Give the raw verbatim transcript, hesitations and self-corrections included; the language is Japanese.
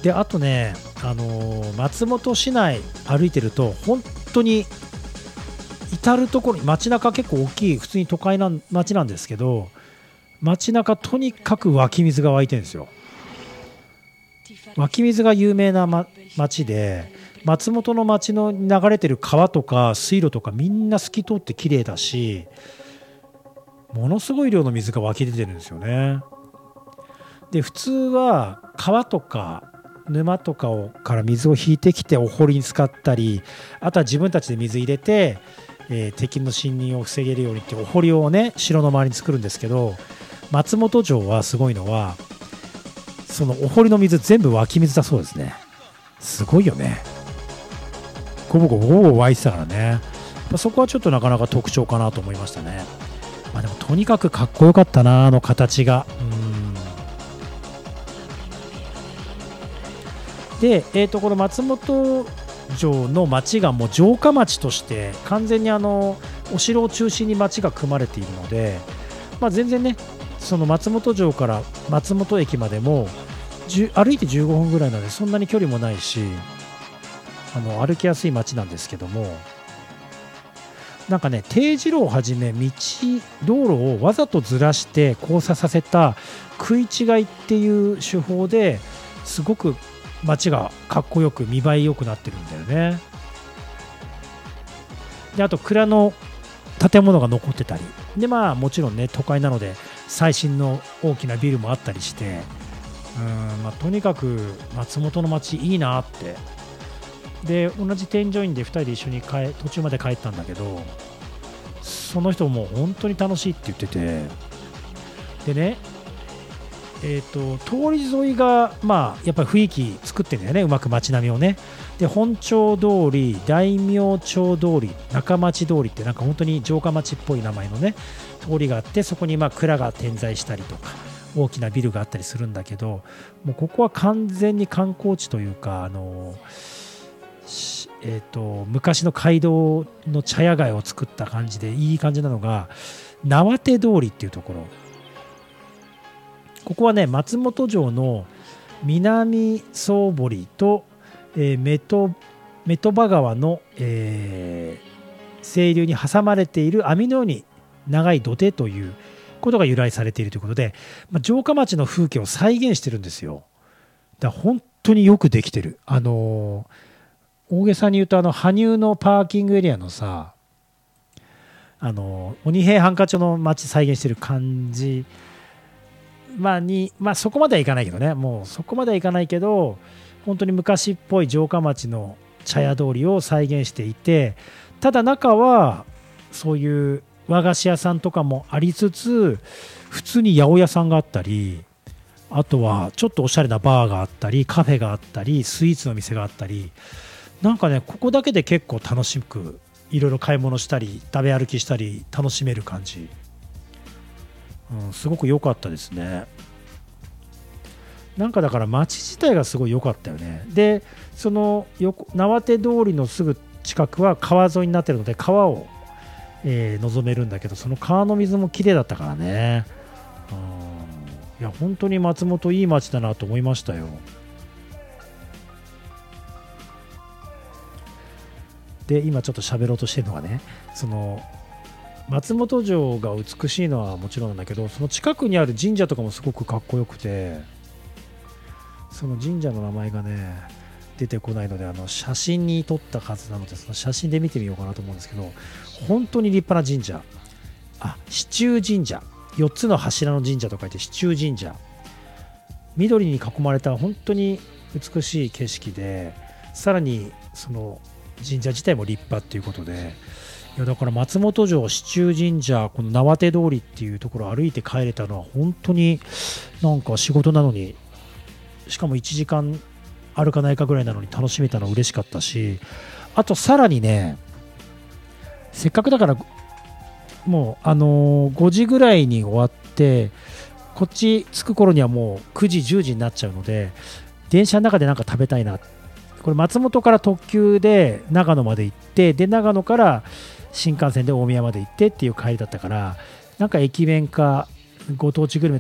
であとね、あのー松本市内歩いてると本当に至る所に街中結構大きい普通に都会な街なんですけど、街中とにかく湧き水が湧いてるんですよ。湧き水が有名な、ま、町で、松本の町の流れてる川とか水路とかみんな透き通って綺麗だし、ものすごい量の水が湧き出てるんですよね。で普通は川とか沼とかをから水を引いてきてお堀に使ったり、あとは自分たちで水入れて、えー敵の侵入を防げるようにってお堀をね城の周りに作るんですけど、松本城はすごいのはそのお堀の水全部湧き水だそうですね。すごいよね。ゴボゴボゴボ湧いてたからね。そこはちょっとなかなか特徴かなと思いましたね。まあでもとにかくかっこよかったな、あの形が。うんで、えー、とこの松本城の町がもう城下町として完全にあのお城を中心に町が組まれているので、まあ、全然ねその松本城から松本駅までもじゅ歩いてじゅうごふんぐらいなのでそんなに距離もないし、あの歩きやすい町なんですけども、なんかね丁字路をはじめ道道路をわざとずらして交差させた食い違いっていう手法ですごく街がかっこよく見栄えよくなってるんだよね。であと蔵の建物が残ってたりで、まあもちろんね都会なので最新の大きなビルもあったりして、うん、まあ、とにかく松本の街いいなって。で同じ添乗員でふたりで一緒に帰途中まで帰ったんだけど、その人も本当に楽しいって言ってて、でねえー、と通り沿いが、まあ、やっぱり雰囲気作ってるんだよね、うまく街並みをね。で本町通り、大名町通り、中町通りってなんか本当に城下町っぽい名前のね通りがあって、そこにまあ蔵が点在したりとか大きなビルがあったりするんだけど、もうここは完全に観光地というか、あのしえー、と昔の街道の茶屋街を作った感じでいい感じなのが縄手通りっていうところ。ここはね松本城の南総堀と、えー、メトメトバ川の、えー清流に挟まれている網のように長い土手ということが由来されているということで、まあ、城下町の風景を再現してるんですよ。だから本当によくできてる。あのー、大げさに言うとあの羽生のパーキングエリアのさ、あのー、鬼平犯科帳の町再現してる感じ、まあにまあ、そこまではいかないけどね、もうそこまではいかないけど、本当に昔っぽい城下町の茶屋通りを再現していて、ただ中はそういう和菓子屋さんとかもありつつ、普通に八百屋さんがあったり、あとはちょっとおしゃれなバーがあったり、カフェがあったり、スイーツの店があったり、なんかねここだけで結構楽しくいろいろ買い物したり食べ歩きしたり楽しめる感じ。うん、すごく良かったですね。なんかだから街自体がすごい良かったよね。でその横縄手通りのすぐ近くは川沿いになってるので川を、えー望めるんだけど、その川の水も綺麗だったからね。うん、いや本当に松本いい街だなと思いましたよ。で今ちょっと喋ろうとしてるのがね、その松本城が美しいのはもちろんなんだけど、その近くにある神社とかもすごくかっこよくて、その神社の名前がね出てこないので、あの写真に撮ったはずなのでその写真で見てみようかなと思うんですけど、本当に立派な神社、あ支柱神社、よっつの柱の神社と書いて支柱神社、緑に囲まれた本当に美しい景色で、さらにその神社自体も立派っていうことで、いやだから松本城支柱神社、この縄手通りっていうところを歩いて帰れたのは本当になんか仕事なのに、しかもいちじかん歩かないかぐらいなのに楽しめたの嬉しかったし、あとさらにねせっかくだからもうあのーごじぐらいに終わってこっち着く頃にはもうくじじゅうじになっちゃうので、電車の中でなんか食べたいな。これ松本から特急で長野まで行って、で長野から新幹線で大宮まで行ってっていう帰りだったから、なんか駅弁かご当地グルメ